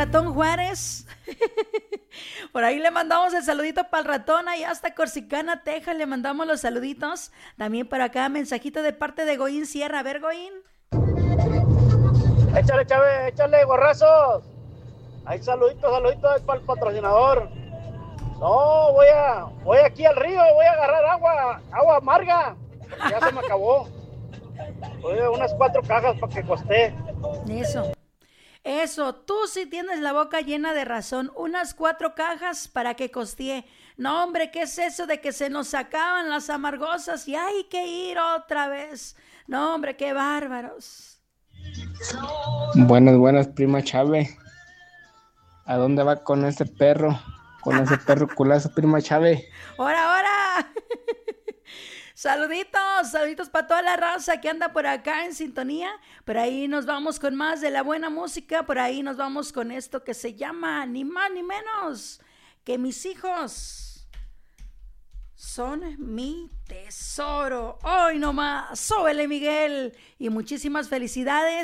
ratón Juárez. Por ahí le mandamos el saludito para el ratón, allá hasta Corsicana, Texas, le mandamos los saluditos. También por acá, mensajito de parte de Goín Sierra. A ver, Goín. Échale, Chávez, échale, gorrazos. Ahí saluditos para el patrocinador. No, voy aquí al río, voy a agarrar agua amarga. Ya se me acabó. Voy a unas 4 cajas para que coste. Eso, tú sí tienes la boca llena de razón. Unas 4 cajas para que costee. No, hombre, ¿qué es eso de que se nos acaban las amargosas y hay que ir otra vez? No, hombre, qué bárbaros. Buenas, prima Chávez. ¿A dónde va con ese perro? Con ese perro culazo, prima Chávez. ¡Hora! Saluditos para toda la raza que anda por acá en sintonía. Por ahí nos vamos con más de la buena música. Por ahí nos vamos con esto que se llama ni más ni menos que mis hijos son mi tesoro. Hoy nomás, sóbele Miguel. Y muchísimas felicidades.